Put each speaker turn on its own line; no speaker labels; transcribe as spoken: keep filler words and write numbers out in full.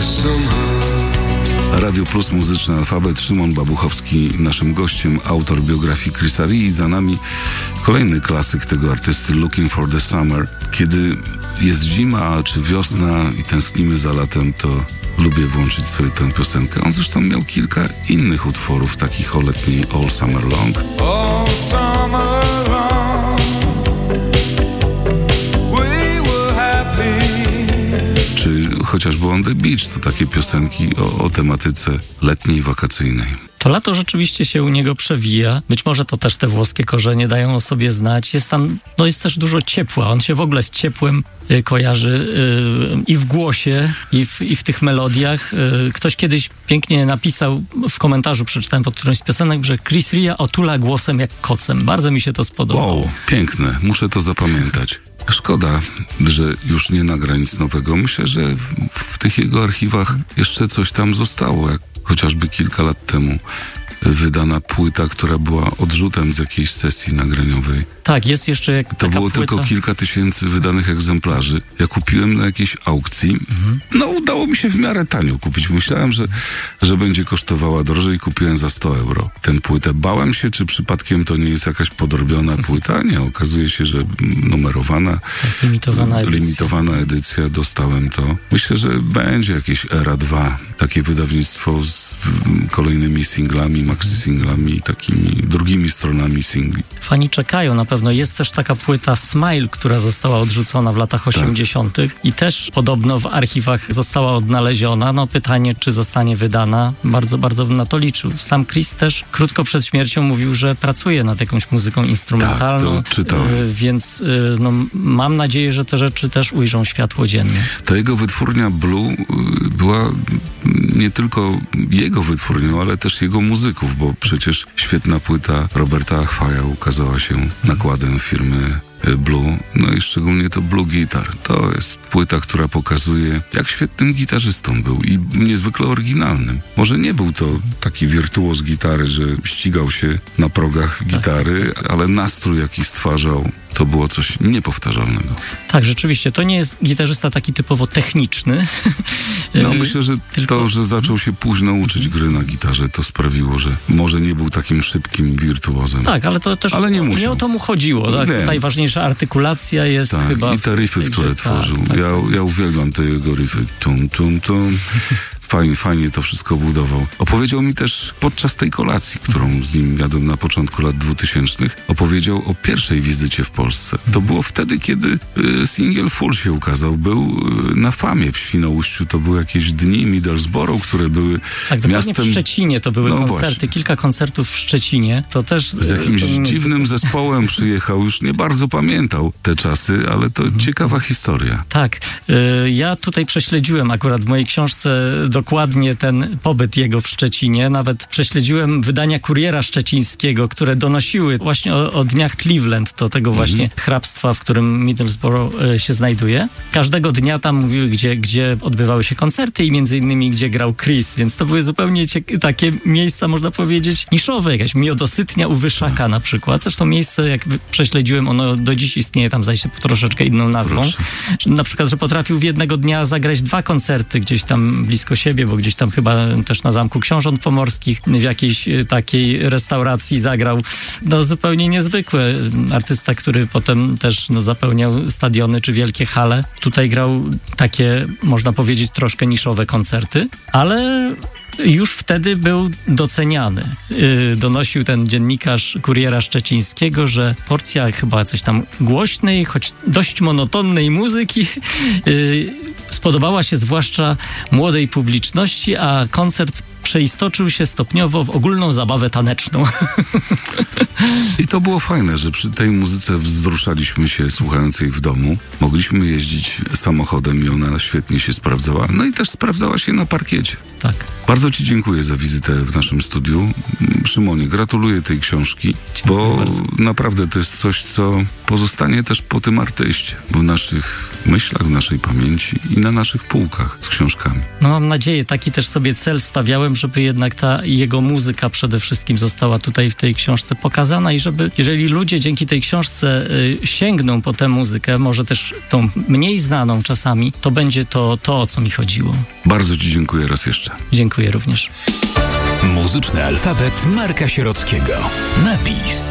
Radio Plus, Muzyczny Alfabet. Szymon Babuchowski naszym gościem, autor biografii Chrisa Rea, i za nami kolejny klasyk tego artysty, Looking for the Summer. Kiedy jest zima czy wiosna i tęsknimy za latem, to lubię włączyć sobie tę piosenkę. On zresztą miał kilka innych utworów, takich o letniej All Summer Long.
All summer long, we were happy.
Czy chociażby On the Beach, to takie piosenki o, o tematyce letniej, wakacyjnej.
To lato rzeczywiście się u niego przewija. Być może to też te włoskie korzenie dają o sobie znać. Jest tam, no jest też dużo ciepła. On się w ogóle z ciepłem y, kojarzy y, i w głosie, i w, i w tych melodiach. Y, ktoś kiedyś pięknie napisał w komentarzu, przeczytałem pod którąś z piosenek, że Chris Rea otula głosem jak kocem. Bardzo mi się to spodobało.
Wow, piękne. Muszę to zapamiętać. Szkoda, że już nie nagra nic nowego. Myślę, że w tych jego archiwach jeszcze coś tam zostało, jak chociażby kilka lat temu wydana płyta, która była odrzutem z jakiejś sesji nagraniowej.
Tak, jest jeszcze jak
To było
płyta.
tylko kilka tysięcy wydanych egzemplarzy. Ja kupiłem na jakiejś aukcji. Mhm. No, udało mi się w miarę tanio kupić. Myślałem, że, że będzie kosztowała drożej. Kupiłem za sto euro tę płytę. Bałem się, czy przypadkiem to nie jest jakaś podrobiona płyta. Nie, okazuje się, że numerowana,
tak, limitowana edycja.
limitowana edycja. Dostałem to. Myślę, że będzie jakieś Era dwa. Takie wydawnictwo z kolejnymi singlami, maxi-singlami i takimi drugimi stronami singli.
Fani czekają na pewno. Jest też taka płyta Smile, która została odrzucona w latach osiemdziesiątych i też podobno w archiwach została odnaleziona. No pytanie, czy zostanie wydana. Bardzo, bardzo bym na to liczył. Sam Chris też krótko przed śmiercią mówił, że pracuje nad jakąś muzyką instrumentalną.
Tak, to czytałem.
Y, więc y, no, mam nadzieję, że te rzeczy też ujrzą światło dzienne.
Ta jego wytwórnia Blue y, była nie tylko jego wytwórnią, ale też jego muzyków, bo przecież świetna płyta Roberta Achwaya ukazała się nakładem firmy Blue, no i szczególnie to Blue Guitar. To jest płyta, która pokazuje, jak świetnym gitarzystą był i niezwykle oryginalnym. Może nie był to taki wirtuoz gitary, że ścigał się na progach gitary, tak, ale nastrój, jaki stwarzał, to było coś niepowtarzalnego.
Tak, rzeczywiście. To nie jest gitarzysta taki typowo techniczny.
No myślę, że
Tylko...
to, że zaczął się późno uczyć gry na gitarze, to sprawiło, że może nie był takim szybkim wirtuozem.
Tak, ale to też
ale nie,
nie o to mu chodziło. Tak? Najważniejsza artykulacja jest
tak,
chyba...
i te riffy,
w...
które
tak,
tworzył.
tak,
ja,
tak
ja uwielbiam te jego riffy. Tum, tum, tum. Fajnie, fajnie to wszystko budował. Opowiedział mi też podczas tej kolacji, którą z nim jadłem na początku lat dwutysięcznych, opowiedział o pierwszej wizycie w Polsce. To było wtedy, kiedy y, singiel Full się ukazał. Był y, na Famie w Świnoujściu. To były jakieś dni Middlesbrough, które były
tak, dokładnie
miastem...
w Szczecinie to były
no
koncerty.
Właśnie.
Kilka koncertów w Szczecinie. To też...
Z jakimś dziwnym zespołem przyjechał. Już nie bardzo pamiętał te czasy, ale to mhm. ciekawa historia.
Tak. Y, ja tutaj prześledziłem akurat w mojej książce dokładnie ten pobyt jego w Szczecinie. Nawet prześledziłem wydania Kuriera Szczecińskiego, które donosiły właśnie o, o dniach Cleveland, do tego właśnie mhm. hrabstwa, w którym Middlesbrough y, się znajduje. Każdego dnia tam mówiły, gdzie, gdzie odbywały się koncerty i między innymi gdzie grał Chris, więc to były zupełnie ciek- takie miejsca, można powiedzieć, niszowe. Jakaś miodosytnia u Wyszaka na przykład. Zresztą miejsce, jak prześledziłem, ono do dziś istnieje, tam zdaje się troszeczkę inną nazwą. Że na przykład, że potrafił w jednego dnia zagrać dwa koncerty gdzieś tam blisko siebie, bo gdzieś tam chyba też na Zamku Książąt Pomorskich w jakiejś takiej restauracji zagrał. No zupełnie niezwykły artysta, który potem też no, zapełniał stadiony czy wielkie hale. Tutaj grał takie, można powiedzieć, troszkę niszowe koncerty, ale już wtedy był doceniany. Yy, donosił ten dziennikarz Kuriera Szczecińskiego, że porcja chyba coś tam głośnej, choć dość monotonnej muzyki yy, spodobała się zwłaszcza młodej publiczności, a koncert przeistoczył się stopniowo w ogólną zabawę taneczną.
I to było fajne, że przy tej muzyce wzruszaliśmy się słuchając jej w domu. Mogliśmy jeździć samochodem i ona świetnie się sprawdzała. No i też sprawdzała się na parkiecie.
Tak.
Bardzo Ci dziękuję za wizytę w naszym studiu. Szymonie, gratuluję tej książki, dziękuję bo bardzo. Naprawdę to jest coś, co pozostanie też po tym artyście, w naszych myślach, w naszej pamięci i na naszych półkach z książkami.
No mam nadzieję, taki też sobie cel stawiałem, żeby jednak ta jego muzyka przede wszystkim została tutaj w tej książce pokazana i żeby, jeżeli ludzie dzięki tej książce y, sięgną po tę muzykę, może też tą mniej znaną czasami, to będzie to, to o co mi chodziło.
Bardzo Ci dziękuję raz jeszcze.
Dziękuję również.
Muzyczny alfabet Marka Sierockiego. Napis.